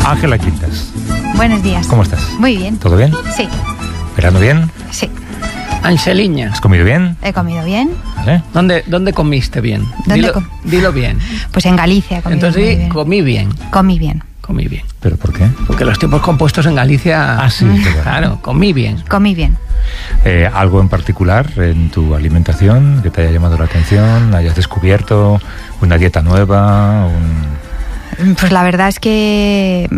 Ángela Quintas. Buenos días. ¿Cómo estás? Muy bien. ¿Todo bien? Sí. ¿Verano bien? Sí. Angeliña, ¿Has comido bien? He comido bien. ¿Vale? ¿dónde comiste bien? ¿Dónde Dilo bien. Pues en Galicia he comido muy Entonces bien. comí bien. Comí bien. ¿Pero por qué? Porque los tiempos compuestos en Galicia... Ah, sí, Claro, comí bien. Comí bien. ¿Algo en particular en tu alimentación que te haya llamado la atención? ¿Hayas descubierto una dieta nueva? Pues la verdad es que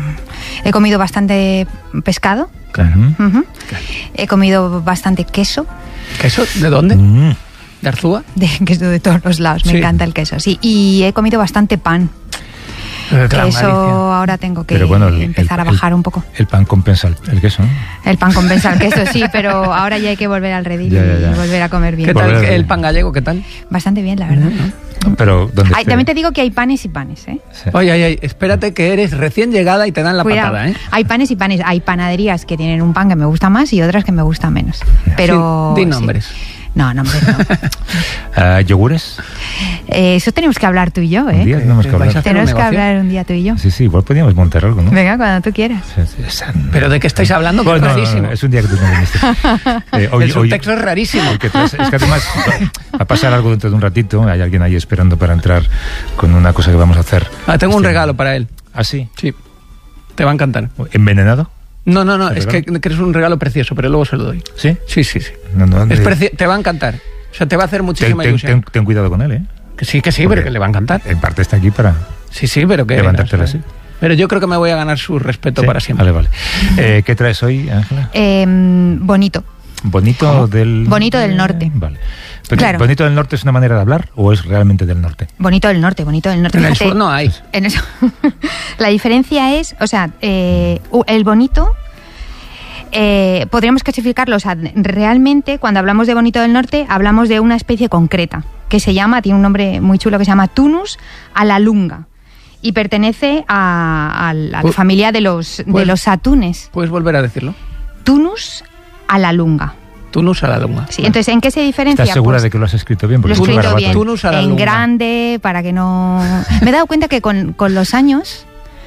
he comido bastante pescado. Claro. Ujú. He comido bastante queso. ¿Queso? ¿De dónde? ¿De Arzúa? De queso de todos los lados. Me Sí. encanta el queso. Sí. Y he comido bastante pan. Claro, Que eso Galicia. ahora tengo que Pero bueno, empezar a bajar un poco. El pan compensa el queso, ¿no? El pan compensa el queso, sí, pero ahora ya hay que volver al redil Ya. y volver a comer bien. ¿Qué tal Volver- el pan gallego? ¿Qué tal? Bastante bien, la verdad. Pero ¿dónde También te digo que hay panes y panes, ¿eh? Sí. Oye, espérate que eres recién llegada y te dan la Cuidado. patada, ¿eh? Hay panes y panes. Hay panaderías que tienen un pan que me gusta más y otras que me gustan menos. Pero Di sí. nombres. No, nombres no. ¿Yogures? Eso tenemos que hablar tú y yo, Un día ¿eh? tenemos que ¿Vais hablar. a hacer Tenemos un que negocio? hablar un día tú y yo. Sí, igual podríamos montar algo, ¿no? Venga, cuando tú quieras. Sí, sí, ¿Pero de qué estáis hablando? Que Bueno, es rarísimo. es un día que tú no viniste. El subtexto es rarísimo. Es que además va a pasar algo dentro de un ratito. Hay alguien ahí esperando para entrar con una cosa que vamos a hacer. Tengo un regalo para él. ¿Ah, sí? Sí. Te va a encantar. ¿Envenenado? No, ¿El es que es un regalo precioso, pero luego se lo doy. ¿Sí? Sí. No, Te va a encantar. O sea, te va a hacer muchísima ilusión. ten cuidado con él, ¿eh? Que sí, Porque pero que le va a encantar. En parte está aquí para Sí, pero que... levantártela así. Pero yo creo que me voy a ganar su respeto Sí, para siempre. Vale. ¿Qué traes hoy, Ángela? Bonito. ¿Bonito del...? Bonito del norte. Vale. Pero, Claro. ¿Bonito del norte es una manera de hablar o es realmente del norte? Bonito del norte, bonito del norte. En el Fíjate, sur no hay. en eso. La diferencia es, o sea, el bonito... podríamos clasificarlo, o sea, realmente cuando hablamos de bonito del norte hablamos de una especie concreta que se llama, tiene un nombre muy chulo que se llama Tunus alalunga y pertenece a la familia de los atunes. ¿Puedes volver a decirlo? Tunus alalunga. Tunus a la lunga. Sí, entonces, ¿en qué se diferencia? ¿Estás segura Pues, de que lo has escrito bien? lo he es muy escrito garabato. bien, Tunus a la en lunga. grande, para que no... Me he dado cuenta que con los años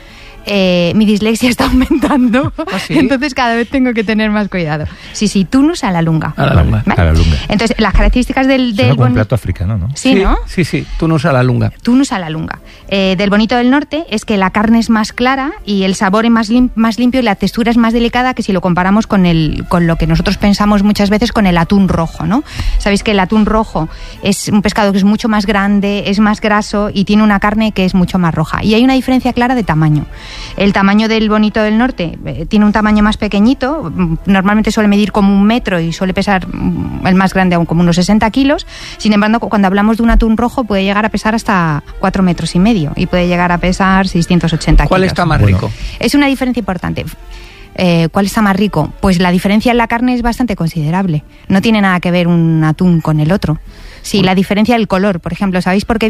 mi dislexia está aumentando, ¿Ah, sí? entonces cada vez tengo que tener más cuidado. Sí, Tunus a la lunga. A la Vale, lunga. ¿Vale? a la lunga. Entonces, las características del Suena como un boni- plato africano, ¿no? Sí, ¿no? Sí, Tunus a la lunga. Tunus a la lunga. Del bonito del norte es que la carne es más clara y el sabor es más limpio y la textura es más delicada que si lo comparamos con lo que nosotros pensamos muchas veces con el atún rojo, ¿no? Sabéis que el atún rojo es un pescado que es mucho más grande, es más graso y tiene una carne que es mucho más roja. Y hay una diferencia clara de tamaño. El tamaño del bonito del norte tiene un tamaño más pequeñito, normalmente suele medir como 1 metro y suele pesar el más grande aún como unos 60 kilos. Sin embargo, cuando hablamos de un atún rojo puede llegar a pesar hasta 4,5 metros y puede llegar a pesar 680 kilos. ¿Cuál está más Bueno. rico? Es una diferencia importante. ¿Cuál está más rico? Pues la diferencia en la carne es bastante considerable. No tiene nada que ver un atún con el otro. Sí, la diferencia del color, por ejemplo, ¿sabéis por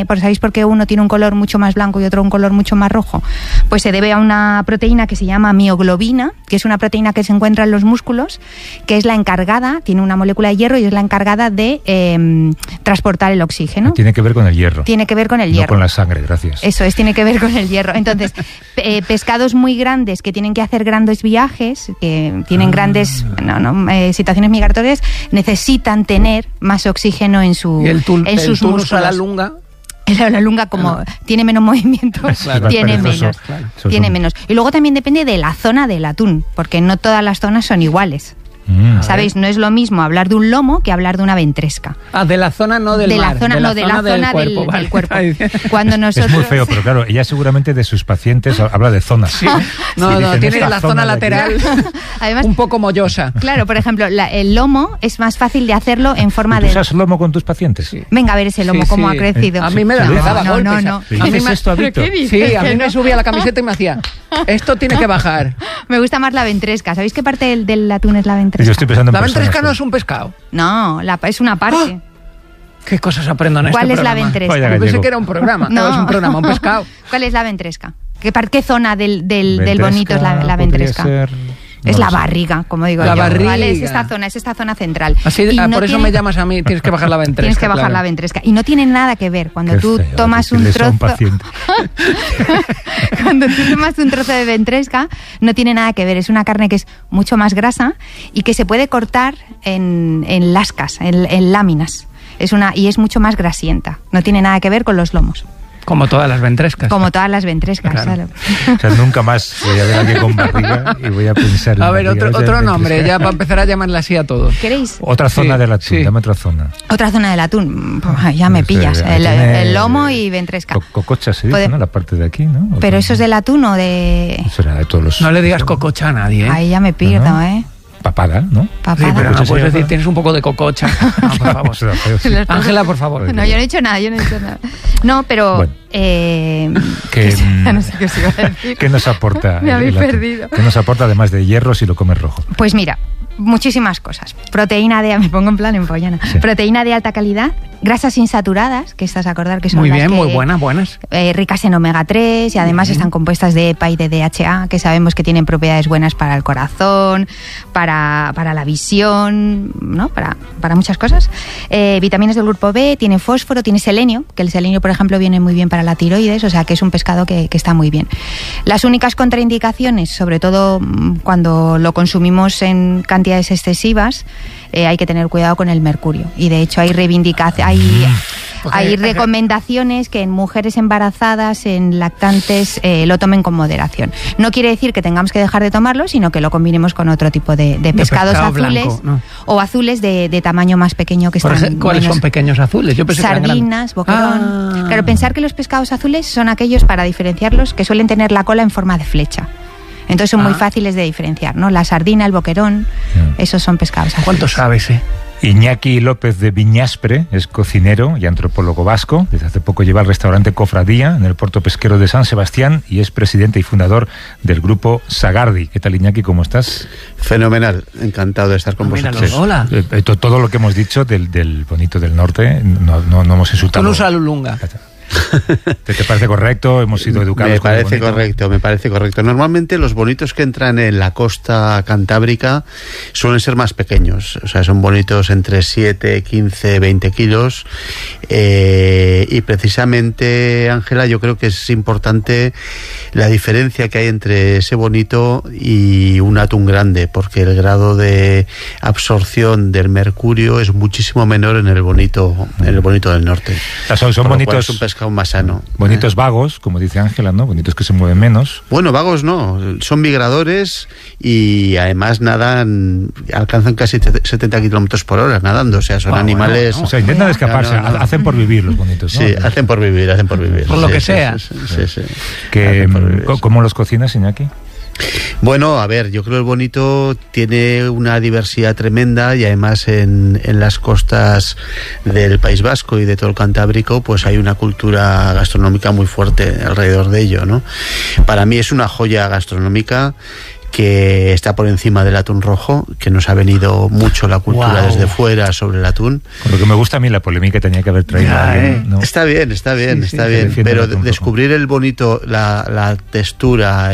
qué uno tiene un color mucho más blanco y otro un color mucho más rojo? Pues se debe a una proteína que se llama mioglobina, que es una proteína que se encuentra en los músculos, que es la encargada, tiene una molécula de hierro y es la encargada de transportar el oxígeno. Tiene que ver con el hierro. Tiene que ver con el No hierro. con la sangre, gracias. Eso es, tiene que ver con el hierro. Entonces, pescados muy grandes que tienen que hacer grandes viajes, que tienen grandes situaciones migratorias, necesitan tener más oxígeno en sus Y el músculos. Tunus a la lunga... La lunga, como tiene menos movimiento, Claro, tiene perezoso. menos. Claro. Tiene menos. Y luego también depende de la zona del atún, porque no todas las zonas son iguales. ¿Sabéis? No es lo mismo hablar de un lomo que hablar de una ventresca. de la zona, no del de mar. la zona, no, de la zona del cuerpo. Cuando nosotros... Es muy feo, pero claro, ella seguramente de sus pacientes habla de zonas. Sí. No, dicen, tiene esta la zona de aquí. lateral Además, un poco mollosa. claro, por ejemplo, el lomo es más fácil de hacerlo en forma ¿Tú de... usas lomo con tus pacientes? Sí. Venga a ver ese lomo, Sí, cómo sí. ha crecido. A mí me Sí. daba No, golpes. no. ¿Y A mí haces me- esto, Víctor? Sí, a mí me subía la camiseta y me hacía, esto tiene que bajar. Me gusta más la ventresca. ¿Sabéis qué parte del atún es la ventresca? Yo estoy pensando en La personas, ventresca no ¿eh? es un pescado. No, es una parte. ¿Qué cosas aprendo en este ¿Cuál es la programa? ventresca? Vaya Yo pensé gallego. que era un programa. No. No, es un programa, un pescado. ¿Cuál es la ventresca? ¿Qué zona del Ventresca bonito es la podría ventresca? ser Es la barriga, como digo la yo. barriga. ¿Vale? Es esta zona central. Así, Y no por eso tiene- me llamas a mí, tienes que bajar la ventresca. Tienes que bajar claro. la ventresca. Y no tiene nada que ver. Cuando Qué tú feo tomas un decirle eso a un trozo... paciente. Cuando tú tomas un trozo de ventresca, no tiene nada que ver. Es una carne que es mucho más grasa y que se puede cortar en lascas, en láminas. Y es mucho más grasienta. No tiene nada que ver con los lomos. Como todas las ventrescas. Como todas las ventrescas. Claro. Claro. O sea, nunca más voy a ver a alguien con barriga y voy a pensar en A ver, barriga. otro nombre, ya para empezar a llamarle así a todo. ¿Queréis? Otra zona Sí, del atún, sí. dame otra zona. Otra zona del atún. Ya me pillas. El lomo y ventresca. Cococha se dice, Puede- ¿no? La parte de aquí, ¿no? Pero eso es del atún o de... Eso era de todos los... No le digas cococha a nadie, ¿eh? Ahí ya me pierdo, ¿No? ¿eh? Papada, ¿no? Sí, Papada. pero no Cococha puedes se decir, llama- tienes un poco de cococha. No, por favor. Eso era feo, sí. Ángela, por favor. No, yo no he dicho nada, No, pero... Bueno. que ya no sé qué os iba a decir. ¿Qué nos aporta? Me habéis el atún? perdido. ¿Qué nos aporta además de hierro si lo comes rojo? Pues mira, muchísimas cosas. Proteína me pongo en plan empollana. Sí. Proteína de alta calidad, grasas insaturadas, que estás a acordar que son Muy las bien, que, muy buenas. ricas en omega 3 y además están compuestas de EPA y de DHA, que sabemos que tienen propiedades buenas para el corazón, para la visión, ¿no? Para muchas cosas. Vitaminas del grupo B, tiene fósforo, tiene selenio, que el selenio, por ejemplo, viene muy bien para la tiroides, o sea que es un pescado que está muy bien. Las únicas contraindicaciones, sobre todo cuando lo consumimos en cantidades excesivas, hay que tener cuidado con el mercurio. Y de hecho hay hay recomendaciones que en mujeres embarazadas, en lactantes, lo tomen con moderación. No quiere decir que tengamos que dejar de tomarlo, sino que lo combinemos con otro tipo de pescados pescado azules blanco, ¿no? o azules de tamaño más pequeño que Por están ejemplo, ¿cuáles menos- son pequeños azules? Yo pensé que eran grandes. Sardinas, boquerón. Ah. Claro, pensar que los pescados azules son aquellos, para diferenciarlos, que suelen tener la cola en forma de flecha. Entonces son muy fáciles de diferenciar, ¿no? La sardina, el boquerón, esos son pescados azules. ¿Cuánto sabes, Iñaki López de Viñaspre es cocinero y antropólogo vasco. Desde hace poco lleva el restaurante Cofradía en el puerto pesquero de San Sebastián y es presidente y fundador del grupo Sagardi. ¿Qué tal, Iñaki? ¿Cómo estás? Fenomenal, encantado de estar con Míralo, vosotros. hola. Todo lo que hemos dicho del bonito del norte, no hemos insultado. Tolosa Lulunga. ¿Te parece correcto? Hemos sido educados. Me con el parece bonito. correcto. Normalmente los bonitos que entran en la costa cantábrica suelen ser más pequeños, o sea, son bonitos entre 7, 15, 20 kilos y precisamente, Ángela, yo creo que es importante la diferencia que hay entre ese bonito y un atún grande, porque el grado de absorción del mercurio es muchísimo menor en el bonito del norte. O sea, son Por lo cual bonitos, es un pescado más sano. bonitos vagos, como dice Ángela, ¿no? Bonitos que se mueven menos. Bueno, vagos no, son migradores y además nadan, alcanzan casi 70 kilómetros por hora nadando, o sea, son animales... O sea, intentan escaparse, No. hacen por vivir los bonitos, ¿no? Sí, hacen por vivir. Por lo que sea. Sí. Que, Hacen por vivir. ¿Cómo los cocinas, Iñaki? Bueno, a ver, yo creo que el bonito tiene una diversidad tremenda y además en las costas del País Vasco y de todo el Cantábrico pues hay una cultura gastronómica muy fuerte alrededor de ello, ¿no? Para mí es una joya gastronómica que está por encima del atún rojo, que nos ha venido mucho la cultura Wow. desde fuera sobre el atún. Con lo que me gusta a mí la polémica tenía que haber traído Ya, a alguien, ¿no? Está bien, Sí, está se bien, defiende el pero atún rojo. descubrir el bonito, la textura,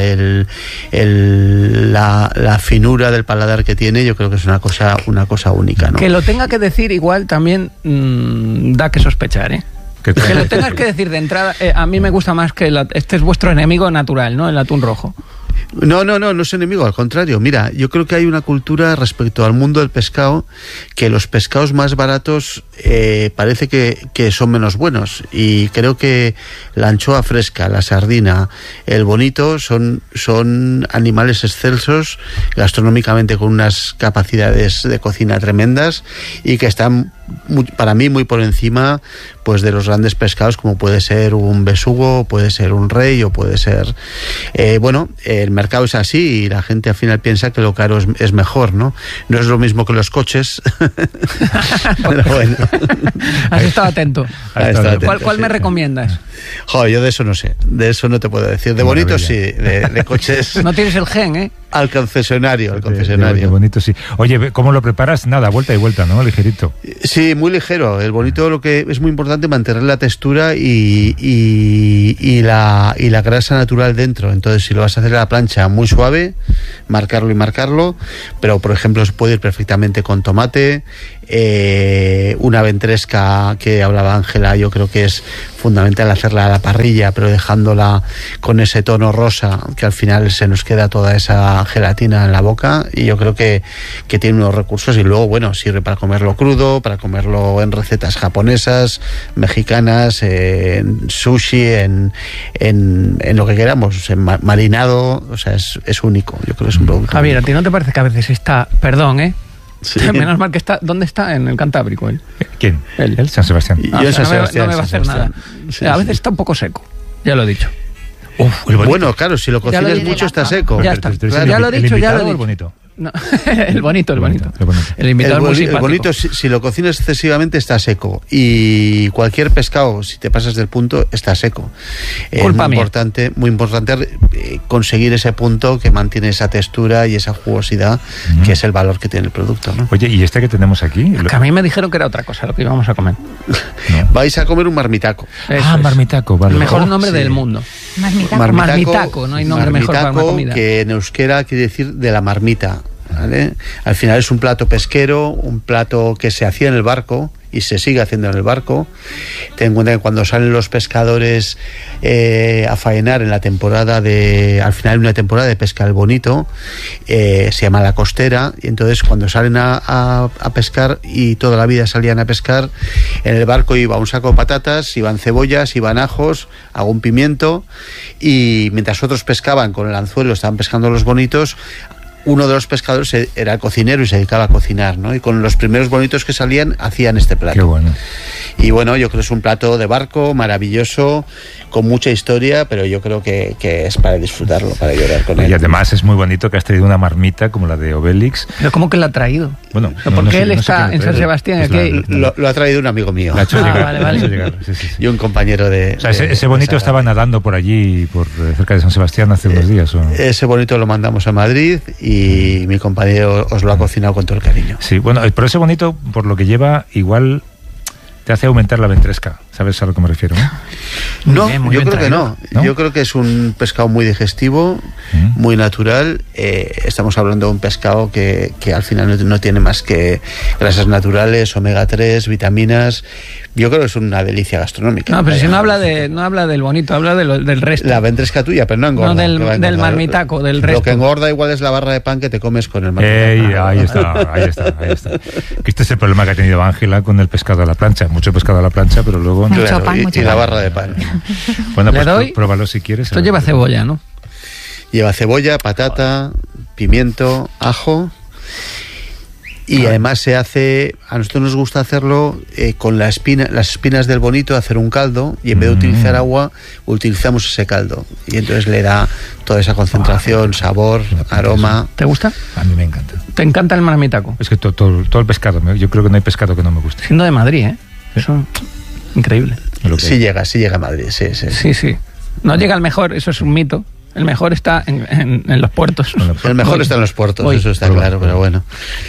la finura del paladar que tiene, yo creo que es una cosa única, ¿no? Que lo tenga que decir igual también da que sospechar, ¿eh? Que Que lo tengas que decir de entrada, a mí me gusta más que este es vuestro enemigo natural, ¿no? El atún rojo. No es enemigo, al contrario. Mira, yo creo que hay una cultura respecto al mundo del pescado, que los pescados más baratos parece que son menos buenos, y creo que la anchoa fresca, la sardina, el bonito son animales excelsos gastronómicamente, con unas capacidades de cocina tremendas y que están para mí muy por encima pues de los grandes pescados, como puede ser un besugo, puede ser un rey o puede ser el mercado es así y la gente al final piensa que lo caro es mejor, ¿no? No es lo mismo que los coches. Pero bueno. Has estado atento. Has estado atento, ¿Cuál me sí. recomiendas? Joder, yo de eso no sé, de eso no te puedo decir. De bonitos sí, de coches No tienes el gen, ¿eh? al concesionario. De bonito, sí. Oye, ¿cómo lo preparas? Nada, vuelta y vuelta, ¿no? Ligerito. Sí, Sí, muy ligero. El bonito, lo que es muy importante, mantener la textura y la grasa natural dentro. Entonces, si lo vas a hacer a la plancha muy suave, marcarlo, pero por ejemplo se puede ir perfectamente con tomate. Una ventresca que hablaba Ángela, yo creo que es fundamental hacerla a la parrilla, pero dejándola con ese tono rosa, que al final se nos queda toda esa gelatina en la boca, y yo creo que tiene unos recursos. Y luego, bueno, sirve para comerlo crudo, para comerlo en recetas japonesas, mexicanas, en sushi, en lo que queramos, en marinado. O sea, es único. Yo creo que es un producto. Javier, ¿a ti no te parece que a veces está, perdón, Sí. menos mal que está, ¿dónde está? En el Cantábrico él. ¿Quién? Él. San Sebastián. Yo en San Sebastián, no me va a hacer nada. Sí, A veces sí. está un poco seco, ya lo he dicho. Bueno, claro, si lo Ya lo cocinas he mucho está seco. Ya está. Claro. Ya lo he dicho, ya lo he ¿El dicho. bonito? No, el bonito. El El, invitado es muy simpático. bonito, si lo cocinas excesivamente, está seco. Y cualquier pescado, si te pasas del punto, está seco. Culpa muy mía. muy importante conseguir ese punto que mantiene esa textura y esa jugosidad, que es el valor que tiene el producto, ¿no? Oye, ¿y este que tenemos aquí? Que a mí me dijeron que era otra cosa lo que íbamos a comer. No. Vais a comer un marmitaco. Eso es. marmitaco, vale. El mejor Oh, nombre sí. del mundo. Marmitaco. Marmitaco, no hay nombre mejor para una Marmitaco, comida. que en euskera quiere decir de la marmita, ¿vale? Al final es un plato pesquero, un plato que se hacía en el barco y se sigue haciendo en el barco. Ten en cuenta que cuando salen los pescadores a faenar en la temporada al final de una temporada de pesca el bonito, se llama la costera, y entonces cuando salen a pescar, y toda la vida salían a pescar, en el barco iba un saco de patatas, iban cebollas, iban ajos, algún pimiento, y mientras otros pescaban con el anzuelo, estaban pescando los bonitos, uno de los pescadores era el cocinero y se dedicaba a cocinar, ¿no? Y con los primeros bonitos que salían hacían este plato. Qué bueno. Y bueno, yo creo que es un plato de barco maravilloso, con mucha historia, pero yo creo que es para disfrutarlo, para llorar con él. Y además es muy bonito que has traído una marmita como la de Obélix. Pero ¿cómo que la ha traído? Bueno, ¿Por qué él sé está quién en lo San trae. Sebastián? Pues Aquí? Lo ha traído un amigo mío. La ha hecho llegar. Vale. La ha hecho llegar. Sí. Y un compañero de... O sea, ese bonito de estaba nadando por allí, cerca de San Sebastián, hace unos días. ¿O? Ese bonito lo mandamos a Madrid y mi compañero os lo ha cocinado con todo el cariño. Sí, bueno, pero ese bonito, por lo que lleva, igual te hace aumentar la ventresca. ¿Sabes a lo que me refiero? No, muy yo bien creo que traído. no. ¿No? Yo creo que es un pescado muy digestivo, muy natural. Estamos hablando de un pescado que al final no tiene más que grasas naturales, omega 3, vitaminas. Yo creo que es una delicia gastronómica. No, pero si no habla del bonito, habla del resto. La ventresca tuya, pero no engorda. No, que va a del engordar. marmitaco, del Lo resto. que engorda igual es la barra de pan que te comes con el marmitaco. Ahí está. Que este es el problema que ha tenido Ángela con el pescado a la plancha. Mucho pescado a la plancha, pero luego... Mucho Claro, pan, y mucho la pan. barra de pan. Bueno, Le pues doy- pruébalo si quieres. Esto lleva cebolla, ¿no? Lleva cebolla, patata, pimiento, ajo. Y además se hace, a nosotros nos gusta hacerlo con las espinas del bonito, hacer un caldo, y en vez de utilizar agua, utilizamos ese caldo. Y entonces le da toda esa concentración, sabor, aroma. ¿Te gusta? A mí me encanta. ¿Te encanta el marmitaco? Es que todo el pescado, yo creo que no hay pescado que no me guste. Siendo de Madrid, ¿eh? Eso, increíble. Lo que- Sí llega a Madrid, sí. Sí. No llega al mejor, eso es un mito. El mejor está en los puertos. El mejor Voy. está en los puertos, Voy. eso está Prueba. claro, pero bueno.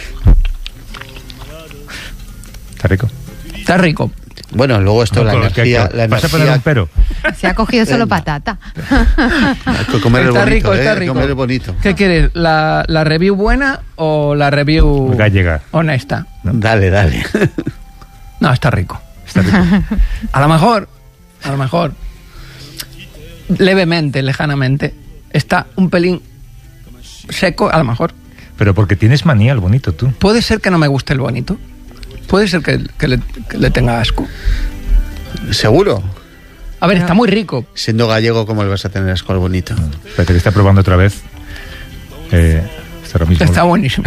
Está rico. Está rico. Bueno, luego esto, la energía... ¿Vas a poner un pero? Se ha cogido solo patata. Hay que comer el Está bonito, rico, está hay que rico. comer el bonito. ¿Qué quieres? ¿La review buena o la review Gallega. honesta? Dale. No, está rico. Está rico. A lo mejor, levemente, lejanamente, está un pelín seco, a lo mejor. Pero porque tienes manía al bonito, tú. Puede ser que no me guste el bonito. Puede ser que le tenga asco. ¿Seguro? A ver, está muy rico. Siendo gallego, ¿cómo le vas a tener asco al bonito? Espérate, que está probando otra vez. Está ahora mismo. Está buenísimo.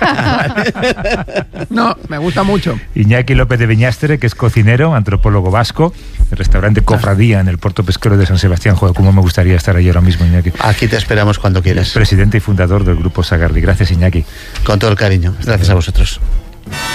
No, me gusta mucho. Iñaki López de Viñastre, que es cocinero, antropólogo vasco, el restaurante Cofradía en el puerto pesquero de San Sebastián. Joder, cómo me gustaría estar ahí ahora mismo, Iñaki. Aquí te esperamos cuando quieras. Presidente y fundador del grupo Sagardi. Gracias, Iñaki. Con todo el cariño. Gracias a vosotros.